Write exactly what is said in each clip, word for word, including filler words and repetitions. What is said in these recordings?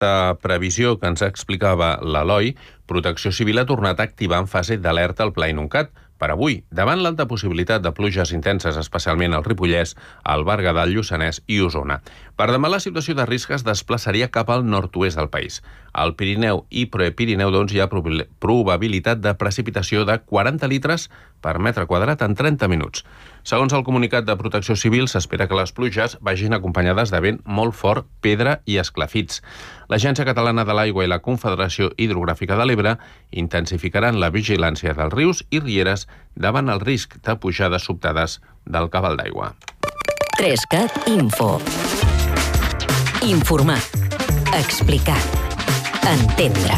aquesta previsió que ens explicava l'Eloi, Protecció Civil ha tornat a activar en fase d'alerta el Pla Inuncat per avui, davant l'alta possibilitat de pluges intenses, especialment al Ripollès, al Berguedà, al Lluçanès i Osona. Per demà, la situació de risc es desplaçaria cap al nord-oest del país. Al Pirineu i Prepirineu, doncs, hi ha probabilitat de precipitació de quaranta litres per metre quadrat en trenta minuts. Segons el comunicat de Protecció Civil, s'espera que les pluges vagin acompanyades de vent molt fort, pedra i esclafits. L'Agència Catalana de l'Aigua i la Confederació Hidrogràfica de l'Ebre intensificaran la vigilància dels rius i rieres davant el risc de pujades sobtades del cabal d'aigua. Trescat Info. Informar. Explicar. Entendre.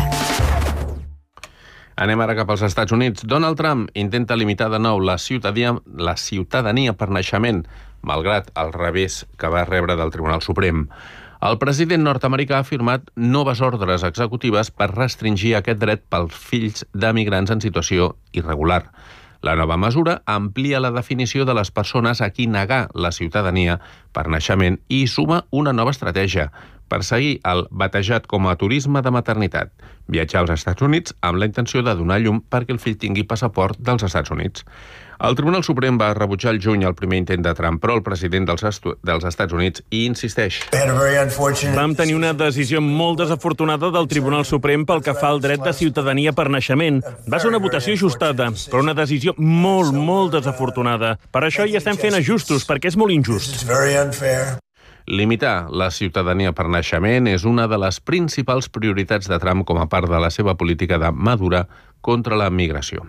Anem ara cap als Estats Units. Donald Trump intenta limitar de nou la ciutadania, la ciutadania per naixement, malgrat el revés que va rebre del Tribunal Suprem. El president nord-americà ha firmat noves ordres executives per restringir aquest dret pels fills d'emigrants en situació irregular. La nova mesura amplia la definició de les persones a qui negar la ciutadania per naixement i suma una nova estratègia, perseguir el batejat com a turisme de maternitat, viatjar als Estats Units amb la intenció de donar llum perquè el fill tingui passaport dels Estats Units. El Tribunal Suprem va rebutjar el juny el primer intent de Trump, però el president dels, dels Estats Units hi insisteix. Vam tenir una decisió molt desafortunada del Tribunal Suprem pel que fa al dret de ciutadania per naixement. Va ser una votació ajustada, però una decisió molt, molt desafortunada. Per això hi estem fent ajustos, perquè és molt injust. Limitar la ciutadania per naixement és una de les principals prioritats de Trump com a part de la seva política de madura contra la migració.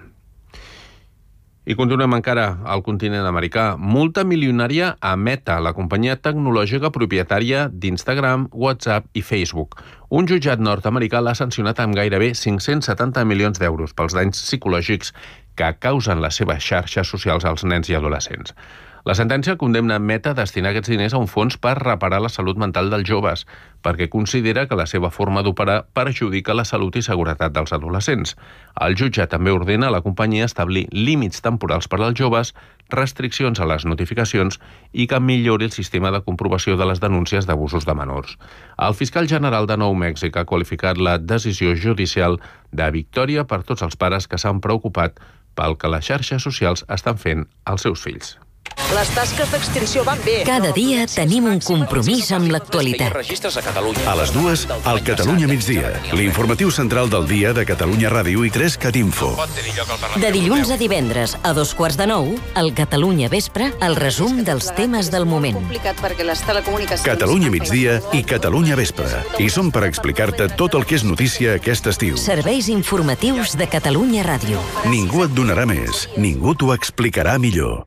I continuem encara al continent americà. Multa milionària a Meta, la companyia tecnològica propietària d'Instagram, WhatsApp i Facebook. Un jutjat nord-americà l'ha sancionat amb gairebé cinc-cents setanta milions d'euros pels danys psicològics que causen les seves xarxes socials als nens i adolescents. La sentència condemna Meta a destinar aquests diners a un fons per reparar la salut mental dels joves, perquè considera que la seva forma d'operar perjudica la salut i seguretat dels adolescents. El jutge també ordena a la companyia establir límits temporals per als joves, restriccions a les notificacions i que millori el sistema de comprovació de les denúncies d'abusos de menors. El fiscal general de Nou Mèxic ha qualificat la decisió judicial de victòria per tots els pares que s'han preocupat pel que les xarxes socials estan fent als seus fills. Les tasques d'extinció van bé. Cada dia tenim un compromís amb l'actualitat. A les dues, al Catalunya migdia, l'informatiu central del dia de Catalunya Ràdio i Trescat Info. De dilluns a divendres, a dos quarts de nou, al Catalunya Vespre, el resum dels temes del moment. Catalunya migdia i Catalunya Vespre. I som per explicar-te tot el que és notícia aquest estiu. Serveis informatius de Catalunya Ràdio. Ningú et donarà més, ningú t'ho explicarà millor.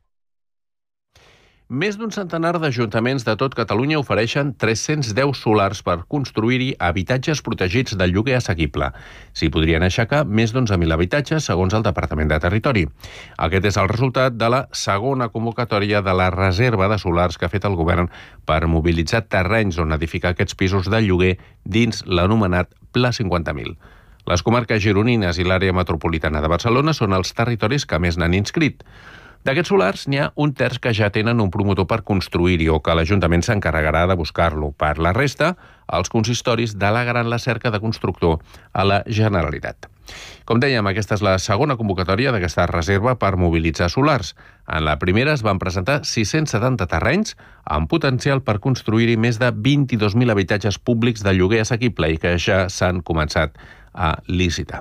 Més d'un centenar d'ajuntaments de tot Catalunya ofereixen tres-cents deu solars per construir-hi habitatges protegits del lloguer assequible. S'hi podrien aixecar més d'onze mil habitatges, segons el Departament de Territori. Aquest és el resultat de la segona convocatòria de la reserva de solars que ha fet el govern per mobilitzar terrenys on edificar aquests pisos de lloguer dins l'anomenat Pla cinquanta mil. Les comarques gironines i l'àrea metropolitana de Barcelona són els territoris que més n'han inscrit. D'aquests solars n'hi ha un terç que ja tenen un promotor per construir-hi o que l'Ajuntament s'encarregarà de buscar-lo. Per la resta, els consistoris delegaran la cerca de constructor a la Generalitat. Com dèiem, aquesta és la segona convocatòria d'aquesta reserva per mobilitzar solars. En la primera es van presentar sis-cents setanta terrenys amb potencial per construir-hi més de vint-i-dos mil habitatges públics de lloguer assequible i que ja s'han començat a licitar.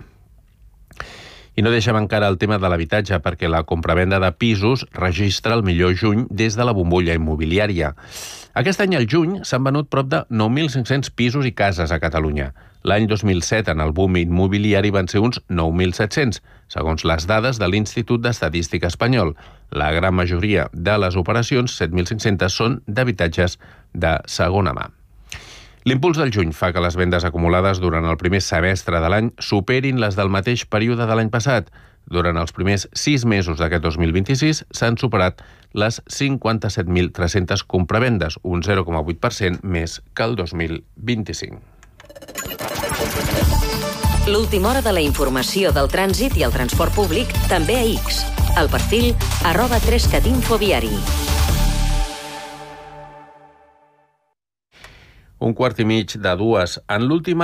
I no deixem encara el tema de l'habitatge perquè la compravenda de pisos registra el millor juny des de la bombolla immobiliària. Aquest any al juny s'han venut prop de nou mil cinc-cents pisos i cases a Catalunya. L'any dos mil set, en el boom immobiliari, van ser uns nou mil set-cents, segons les dades de l'Institut d'Estadística Espanyol. La gran majoria de les operacions, set mil cinc-cents, són d'habitatges de segona mà. L'impuls del juny fa que les vendes acumulades durant el primer semestre de l'any superin les del mateix període de l'any passat. Durant els primers sis mesos d'aquest dos mil vint-i-sis s'han superat les cinquanta-set mil tres-centes compravendes, un zero coma vuit per cent més que el dos mil vint-i-cinc. L'última hora de la informació del trànsit i el transport públic també a X. El perfil arroba trescatinfoviari. Un quart i mig de dues. En l'última